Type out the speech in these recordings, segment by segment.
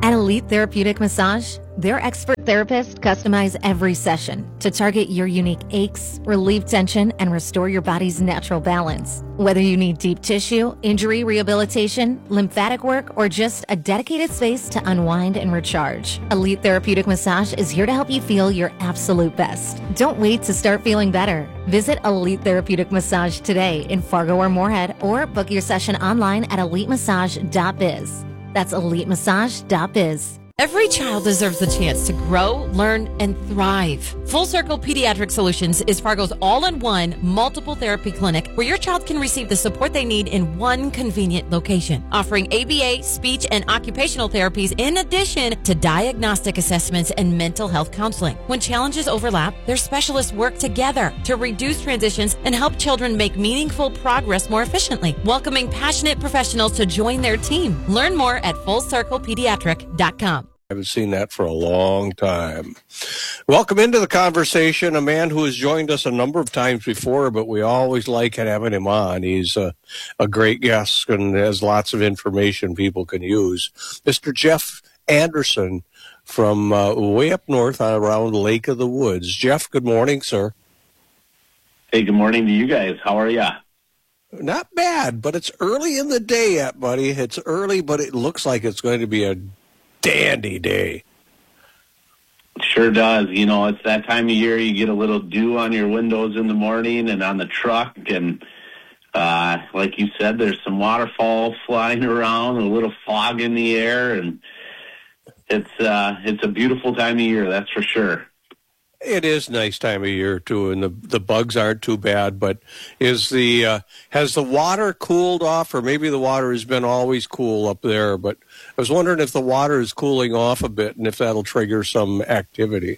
At Elite Therapeutic Massage, their expert therapists customize every session to target your unique aches, relieve tension, and restore your body's natural balance. Whether you need deep tissue, injury rehabilitation, lymphatic work, or just a dedicated space to unwind and recharge, Elite Therapeutic Massage is here to help you feel your absolute best. Don't wait to start feeling better. Visit Elite Therapeutic Massage today in Fargo or Moorhead, or book your session online at elitemassage.biz. That's elitemassage.biz. Every child deserves the chance to grow, learn, and thrive. Full Circle Pediatric Solutions is Fargo's all-in-one multiple therapy clinic where your child can receive the support they need in one convenient location, offering ABA, speech, and occupational therapies in addition to diagnostic assessments and mental health counseling. When challenges overlap, their specialists work together to reduce transitions and help children make meaningful progress more efficiently, welcoming passionate professionals to join their team. Learn more at FullCirclePediatric.com. I haven't seen that for a long time. Welcome into the conversation, a man who has joined us a number of times before, but we always like having him on. He's a great guest and has lots of information people can use. Mr. Jeff Anderson from way up north around Lake of the Woods. Jeff, good morning, sir. Hey, good morning to you guys. How are ya? Not bad, but it's early in the day yet, buddy. It's early, but it looks like it's going to be a dandy day. Sure does. You know, it's that time of year you get a little dew on your windows in the morning and on the truck. And like you said, there's some waterfalls flying around, a little fog in the air. And it's a beautiful time of year, that's for sure. It is nice time of year, too, and the bugs aren't too bad. But has the water cooled off, or maybe the water has been always cool up there? But I was wondering if the water is cooling off a bit and if that'll trigger some activity.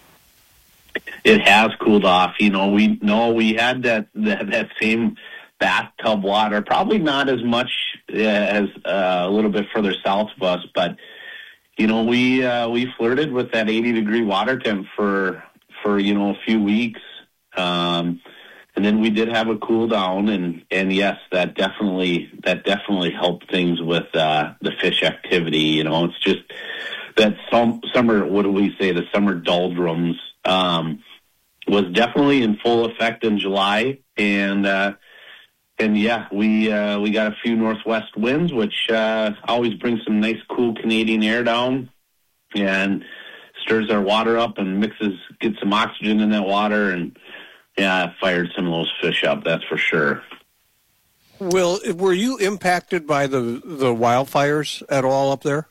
It has cooled off. You know, we had that same bathtub water, probably not as much as a little bit further south of us, but you know, we flirted with that 80-degree water temp for a few weeks, and then we did have a cool down, and yes, that definitely helped things with the fish activity. You know, it's just that summer. What do we say? The summer doldrums was definitely in full effect in July, and yeah, we got a few northwest winds, which always brings some nice, cool Canadian air down and stirs our water up and gets some oxygen in that water, and yeah, it fired some of those fish up, that's for sure. Well, were you impacted by the wildfires at all up there?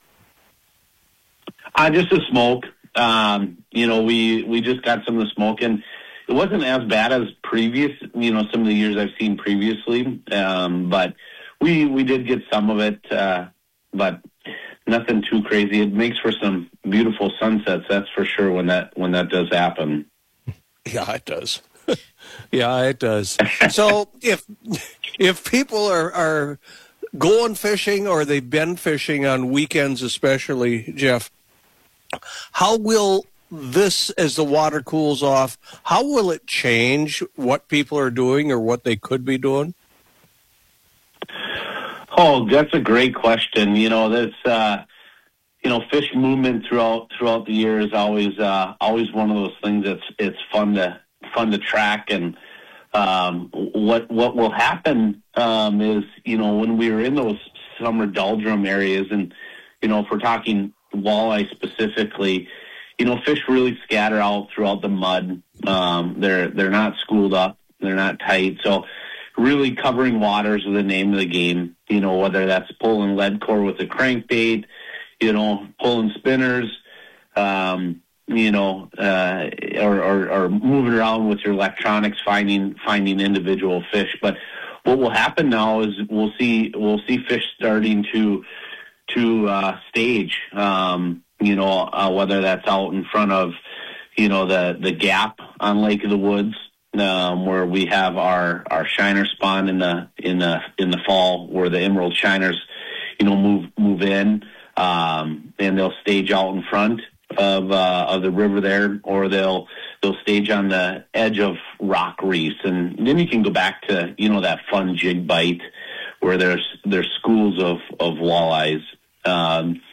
Just the smoke. You know, we just got some of the smoke, and it wasn't as bad as some of the years I've seen previously, but we did get some of it, but nothing too crazy. It makes for some beautiful sunsets, that's for sure, when that does happen. Yeah, it does. Yeah, it does. So if people are going fishing, or they've been fishing on weekends especially, Jeff, how will this, as the water cools off, how will it change what people are doing or what they could be doing? Oh, that's a great question. You know, that's fish movement throughout the year is always one of those things it's fun to track. And what will happen is, you know, when we were in those summer doldrum areas, and you know, if we're talking walleye specifically, you know, fish really scatter out throughout the mud. They're not schooled up. They're not tight. So really covering waters is the name of the game, you know, whether that's pulling lead core with a crankbait, you know, pulling spinners, you know, or moving around with your electronics, finding individual fish. But what will happen now is we'll see fish starting to stage, you know, whether that's out in front of, you know, the gap on Lake of the Woods, where we have our shiner spawn in the fall, where the emerald shiners, you know, move in, and they'll stage out in front of the river there, or they'll stage on the edge of rock reefs, and then you can go back to, you know, that fun jig bite where there's schools of walleyes. You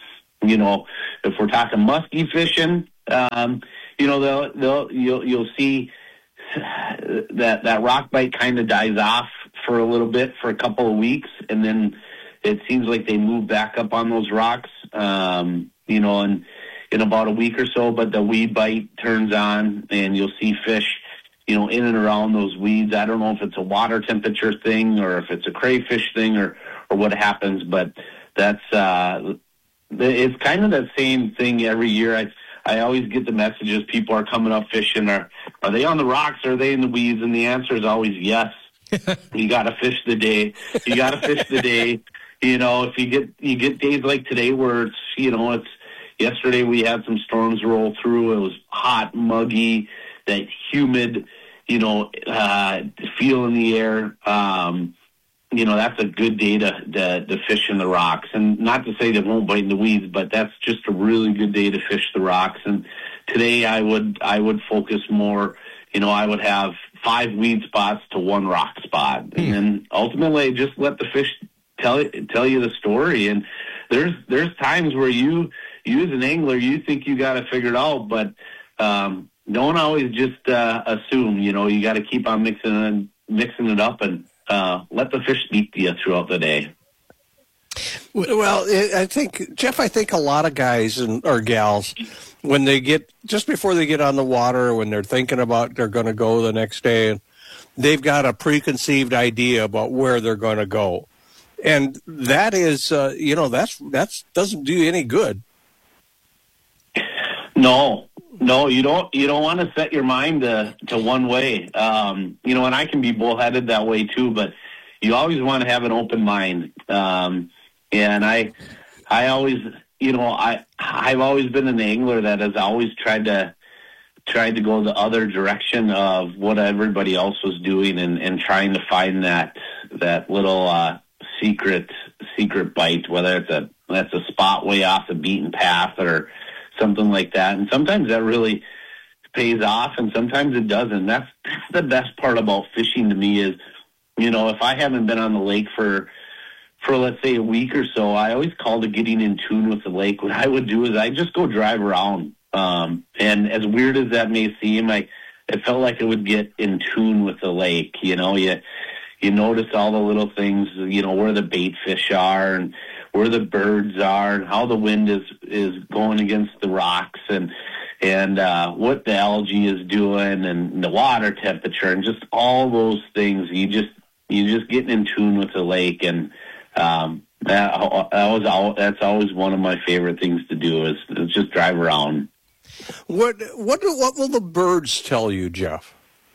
You know, if we're talking muskie fishing, you know, you'll see that rock bite kind of dies off for a little bit, for a couple of weeks, and then it seems like they move back up on those rocks, you know, and in about a week or so, but the weed bite turns on and you'll see fish, you know, in and around those weeds. I don't know if it's a water temperature thing or if it's a crayfish thing or what happens, but that's, it's kind of that same thing every year. I always get the messages, people are coming up fishing, are they on the rocks, or are they in the weeds? And the answer is always yes. You got to fish the day. You got to fish the day. You know, if you get days like today where it's, you know, it's, yesterday we had some storms roll through. It was hot, muggy, that humid, you know, feel in the air. You know, that's a good day to fish in the rocks. And not to say they won't bite in the weeds, but that's just a really good day to fish the rocks. And today I would focus more, you know, I would have 5 weed spots to 1 rock spot. And then ultimately just let the fish tell you the story. And there's times where you as an angler, you think you got to figure it out, but don't always just assume. You know, you got to keep on mixing it up and let the fish speak to you throughout the day. Well, I think a lot of guys or gals, when they get, just before they get on the water, when they're thinking about they're going to go the next day, they've got a preconceived idea about where they're going to go. And that is, you know, that's doesn't do you any good. No, you don't want to set your mind to one way. You know, and I can be bullheaded that way too, but you always want to have an open mind. And I always, you know, I've always been an angler that has always tried to go the other direction of what everybody else was doing and trying to find that little secret bite, whether that's a spot way off the beaten path or something like that. And sometimes that really pays off and sometimes it doesn't. That's the best part about fishing to me is, you know, if I haven't been on the lake for let's say a week or so, I always call it getting in tune with the lake. What I would do is I just go drive around. And as weird as that may seem, it felt like it would get in tune with the lake. You know, you notice all the little things, you know, where the bait fish are and where the birds are and how the wind is going against the rocks and what the algae is doing and the water temperature and just all those things. You just getting in tune with the lake, and that's always one of my favorite things to do is just drive around. What will the birds tell you, Jeff?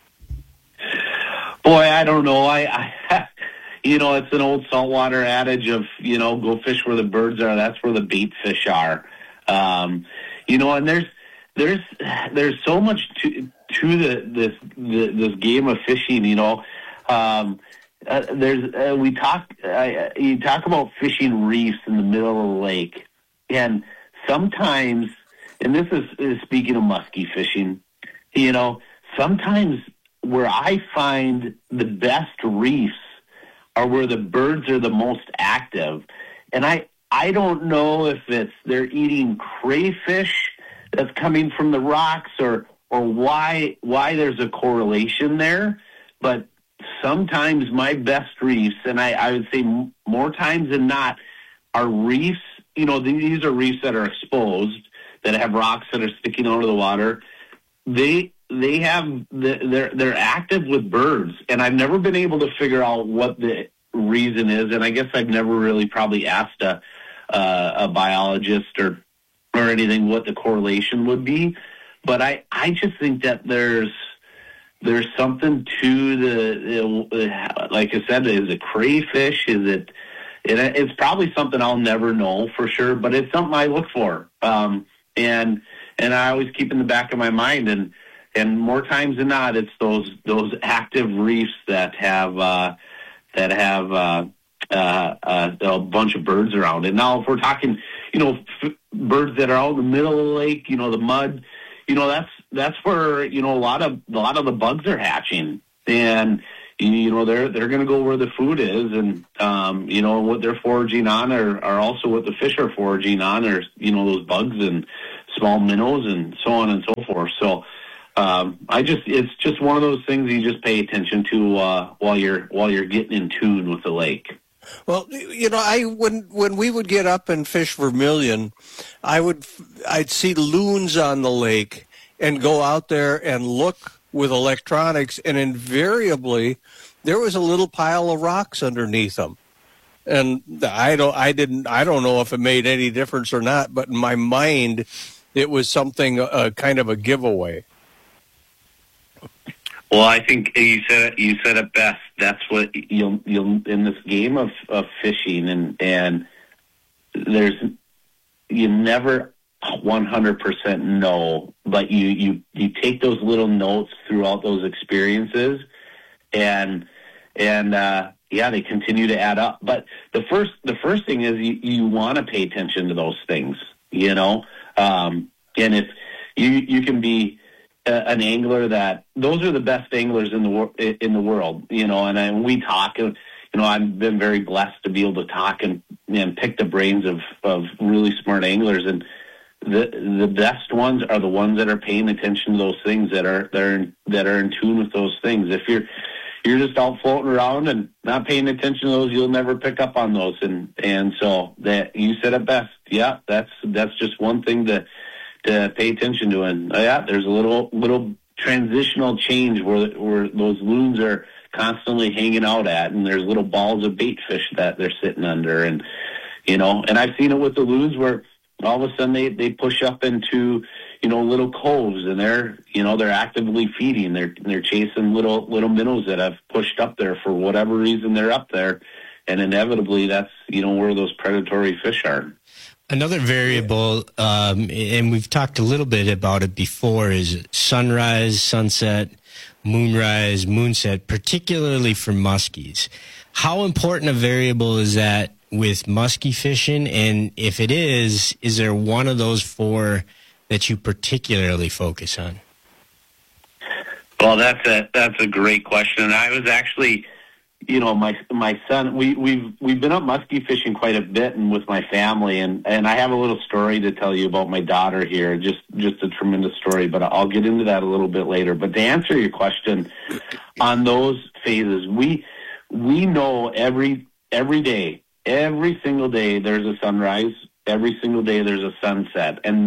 Boy, I don't know. I you know, it's an old saltwater adage of, you know, go fish where the birds are. That's where the bait fish are. You know, and there's so much to this game of fishing. You know, you talk about fishing reefs in the middle of the lake, and sometimes, and this is speaking of muskie fishing. You know, sometimes where I find the best reefs are where the birds are the most active. And I don't know if they're eating crayfish that's coming from the rocks or why there's a correlation there. But sometimes my best reefs, and I would say more times than not, are reefs. You know, these are reefs that are exposed, that have rocks that are sticking out of the water. They're active with birds, and I've never been able to figure out what the reason is, and I guess I've never really probably asked a biologist or anything what the correlation would be. But I just think that there's something to the like I said, is it crayfish? Is it? It's probably something I'll never know for sure, but it's something I look for, and I always keep in the back of my mind. And more times than not, it's those active reefs that have a bunch of birds around. And now, if we're talking, you know, birds that are out in the middle of the lake, you know, the mud, you know, that's where, you know, a lot of the bugs are hatching. And they're going to go where the food is, and what they're foraging on are also what the fish are foraging on, or those bugs and small minnows and so on and so forth. So it's just one of those things you just pay attention to while you're getting in tune with the lake. Well, when we would get up and fish vermilion, I'd see loons on the lake and go out there and look with electronics, and invariably there was a little pile of rocks underneath them. And I don't know if it made any difference or not, but in my mind, it was something kind of a giveaway. Well, I think you said it best. That's what you'll in this game of fishing, and you never 100% know, but you take those little notes throughout those experiences, and they continue to add up. But the first thing is you want to pay attention to those things, and if you can be an angler that those are the best anglers in the world, and we talk, I've been very blessed to be able to talk and pick the brains of really smart anglers, and the best ones are the ones that are paying attention to those things, that are in tune with those things. If you're just out floating around and not paying attention to those, you'll never pick up on those, and so that you said it best. Yeah, that's just one thing to pay attention to. And there's a little transitional change where those loons are constantly hanging out at, and there's little balls of bait fish that they're sitting under, and and I've seen it with the loons where all of a sudden they push up into little coves, and they're actively feeding. They're chasing little minnows that have pushed up there for whatever reason. They're up there, and inevitably that's where those predatory fish are. Another variable, and we've talked a little bit about it before, is sunrise, sunset, moonrise, moonset, particularly for muskies. How important a variable is that with muskie fishing? And if it is there one of those four that you particularly focus on? Well, that's a great question. I was actually, my son, we've been up muskie fishing quite a bit, and with my family, and I have a little story to tell you about my daughter here, just a tremendous story, but I'll get into that a little bit later. But to answer your question on those phases, we know every day, every single day there's a sunrise, every single day there's a sunset, and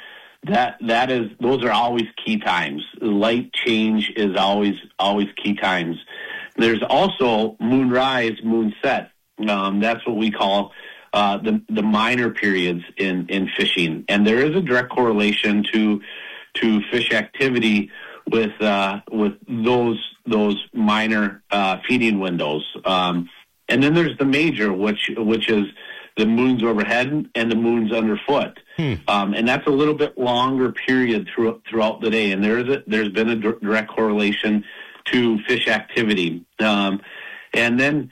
those are always key times. Light change is always key times. There's also moonrise, moonset. That's what we call the minor periods in fishing, and there is a direct correlation to fish activity with those minor feeding windows. And then there's the major, which is the moons overhead and the moons underfoot. And that's a little bit longer period throughout the day. And there's been a direct correlation to fish activity. And then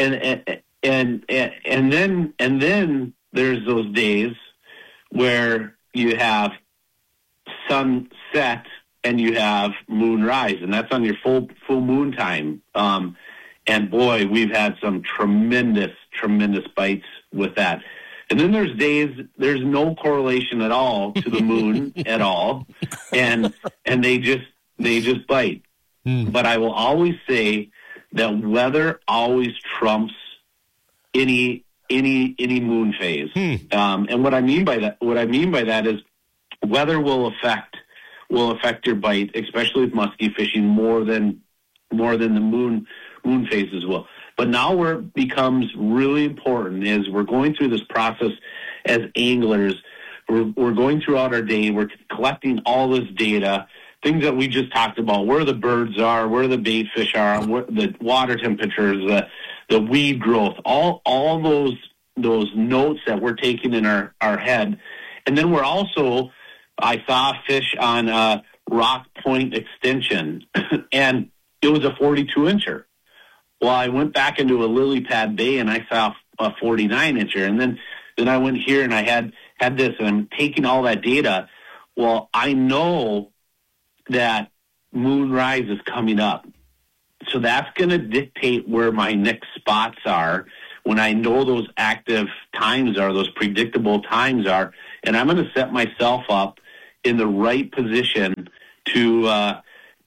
there's those days where you have sunset and you have moonrise, and that's on your full moon time. And boy, we've had some tremendous bites with that. And then there's days there's no correlation at all to the moon at all, and they just bite. But I will always say that weather always trumps any moon phase. And what I mean by that is weather will affect your bite, especially with muskie fishing, more than the moon phases will. But now where it becomes really important is we're going through this process as anglers. We're going throughout our day. We're collecting all this data, things that we just talked about, where the birds are, where the bait fish are, where the water temperatures, the weed growth, all those notes that we're taking in our head. And then we're also, I saw a fish on Rock Point Extension, and it was a 42-incher. Well, I went back into a lily pad bay and I saw a 49-incher, and then I went here and I had this, and I'm taking all that data. Well, I know that moonrise is coming up. So that's going to dictate where my next spots are when I know those active times are, those predictable times are, and I'm going to set myself up in the right position to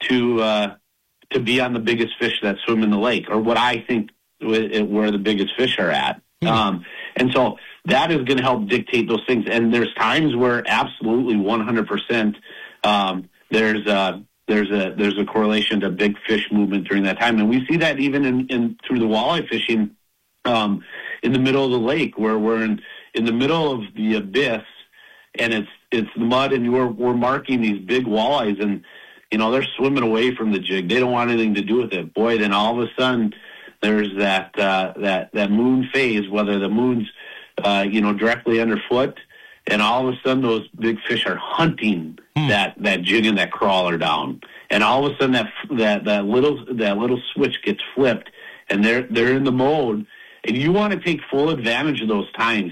be on the biggest fish that swim in the lake, or what I think where the biggest fish are at. And so that is going to help dictate those things. And there's times where absolutely 100% there's a correlation to big fish movement during that time. And we see that even in through the walleye fishing in the middle of the lake, where we're in the middle of the abyss, and it's mud, and we're marking these big walleyes, and they're swimming away from the jig. They don't want anything to do with it. Boy, then all of a sudden there's that moon phase, whether the moon's directly underfoot, and all of a sudden those big fish are hunting that jig and that crawler down, and all of a sudden that little switch gets flipped, and they're in the mode, and you want to take full advantage of those times.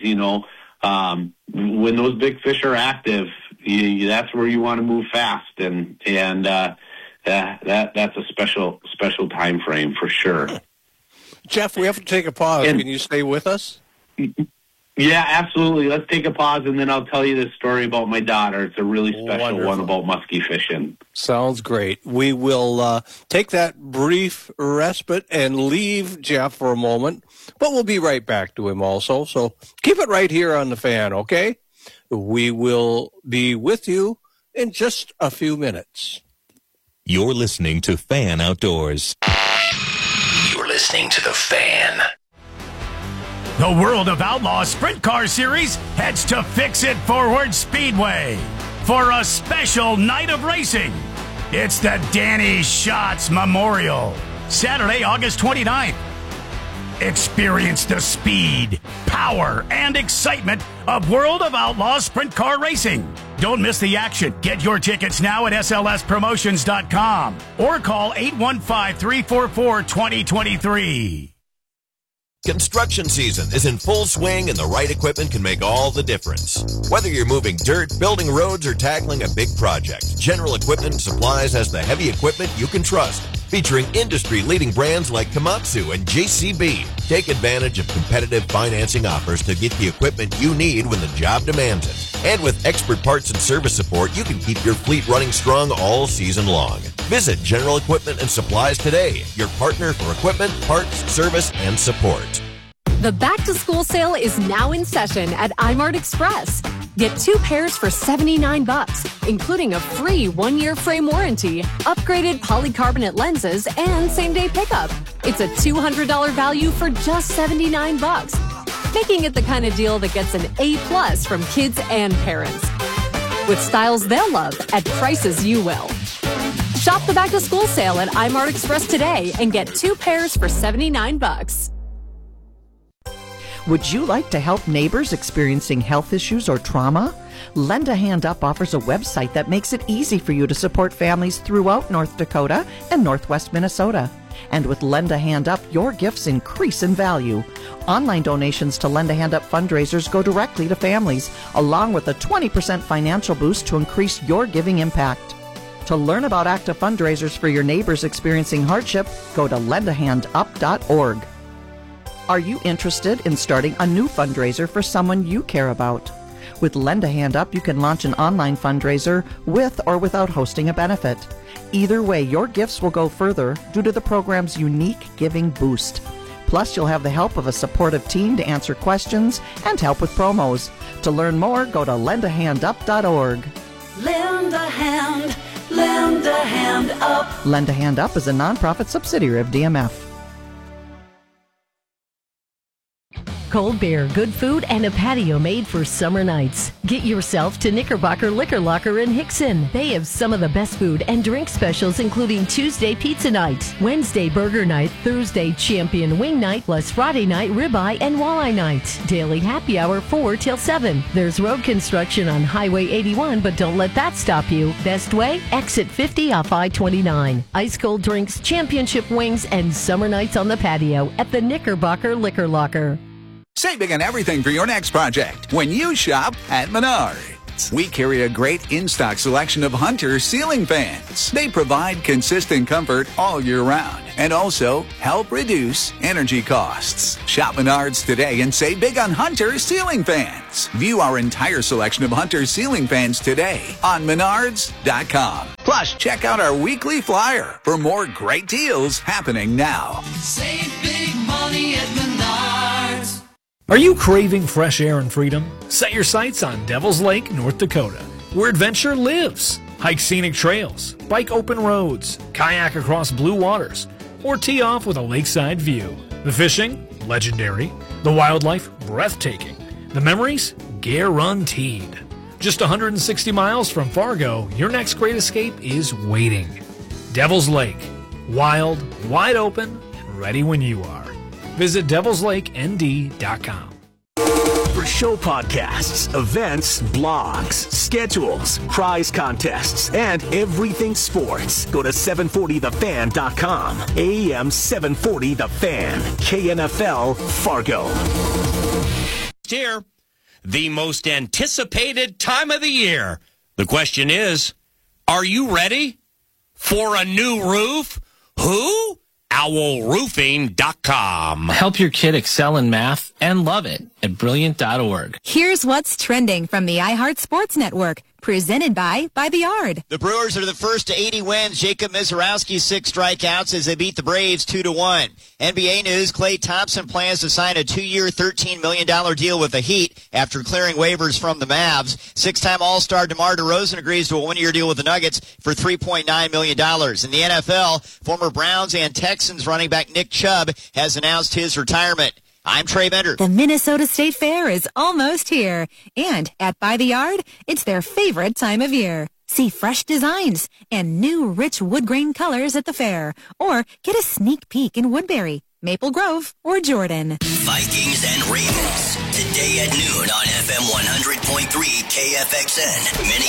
When those big fish are active, that's where you want to move fast, and that's a special time frame for sure. Jeff, we have to take a pause. Can you stay with us? Yeah, absolutely. Let's take a pause, and then I'll tell you this story about my daughter. It's a really special one about muskie fishing. Sounds great. We will take that brief respite and leave Jeff for a moment, but we'll be right back to him also. So keep it right here on The Fan, okay? We will be with you in just a few minutes. You're listening to Fan Outdoors. You're listening to The Fan. The World of Outlaws Sprint Car Series heads to Fix-It Forward Speedway for a special night of racing. It's the Danny Schatz Memorial, Saturday, August 29th. Experience the speed, power, and excitement of World of Outlaws Sprint Car Racing. Don't miss the action. Get your tickets now at slspromotions.com or call 815-344-2023. Construction season is in full swing, and the right equipment can make all the difference. Whether you're moving dirt, building roads, or tackling a big project, General Equipment and Supplies has the heavy equipment you can trust. Featuring industry-leading brands like Komatsu and JCB. Take advantage of competitive financing offers to get the equipment you need when the job demands it. And with expert parts and service support, you can keep your fleet running strong all season long. Visit General Equipment and Supplies today, your partner for equipment, parts, service, and support. The back-to-school sale is now in session at iMart Express. Get 2 pairs for $79, including a free 1-year frame warranty, upgraded polycarbonate lenses, and same-day pickup. It's a $200 value for just $79, making it the kind of deal that gets an A+ from kids and parents. With styles they'll love at prices you will. Shop the back-to-school sale at iMart Express today and get 2 pairs for $79. Would you like to help neighbors experiencing health issues or trauma? Lend a Hand Up offers a website that makes it easy for you to support families throughout North Dakota and Northwest Minnesota. And with Lend a Hand Up, your gifts increase in value. Online donations to Lend a Hand Up fundraisers go directly to families, along with a 20% financial boost to increase your giving impact. To learn about active fundraisers for your neighbors experiencing hardship, go to lendahandup.org. Are you interested in starting a new fundraiser for someone you care about? With Lend a Hand Up, you can launch an online fundraiser with or without hosting a benefit. Either way, your gifts will go further due to the program's unique giving boost. Plus, you'll have the help of a supportive team to answer questions and help with promos. To learn more, go to lendahandup.org. Lend a hand, lend a hand up. Lend a Hand Up is a nonprofit subsidiary of DMF. Cold beer, good food, and a patio made for summer nights. Get yourself to Knickerbocker Liquor Locker in Hickson. They have some of the best food and drink specials, including Tuesday Pizza Night, Wednesday Burger Night, Thursday Champion Wing Night, plus Friday Night Ribeye and Walleye Night. Daily happy hour 4 till 7. There's road construction on Highway 81, but don't let that stop you. Best way? Exit 50 off I-29. Ice cold drinks, championship wings, and summer nights on the patio at the Knickerbocker Liquor Locker. Saving on everything for your next project when you shop at Menard. fans. We carry a great in-stock selection of Hunter ceiling fans. They provide consistent comfort all year round and also help reduce energy costs. Shop Menards today and save big on Hunter ceiling fans. View our entire selection of Hunter ceiling fans today on Menards.com. Plus, check out our weekly flyer for more great deals happening now. Save big money at Menards. Are you craving fresh air and freedom? Set your sights on Devil's Lake, North Dakota, where adventure lives. Hike scenic trails, bike open roads, kayak across blue waters, or tee off with a lakeside view. The fishing, legendary. The wildlife, breathtaking. The memories, guaranteed. Just 160 miles from Fargo, your next great escape is waiting. Devil's Lake. Wild, wide open, and ready when you are. Visit devilslakend.com. For show podcasts, events, blogs, schedules, prize contests, and everything sports, go to 740thefan.com. AM 740 The Fan, KNFL, Fargo. Here, the most anticipated time of the year. The question is, are you ready for a new roof? Who? OwlRoofing.com. Help your kid excel in math and love it at Brilliant.org. Here's what's trending from the iHeart Sports Network. Presented by the Yard. The Brewers are the first to 80 wins. Jacob Mizorowski 6 strikeouts as they beat the Braves 2-1. NBA news, Klay Thompson plans to sign a 2-year, $13 million deal with the Heat after clearing waivers from the Mavs. 6-time All-Star DeMar DeRozan agrees to a 1-year deal with the Nuggets for $3.9 million. In the NFL, former Browns and Texans running back Nick Chubb has announced his retirement. I'm Trey Bender. The Minnesota State Fair is almost here. And at By the Yard, it's their favorite time of year. See fresh designs and new rich wood grain colors at the fair. Or get a sneak peek in Woodbury, Maple Grove, or Jordan. Vikings and Ravens, today at noon on FM 100.3 KFXN.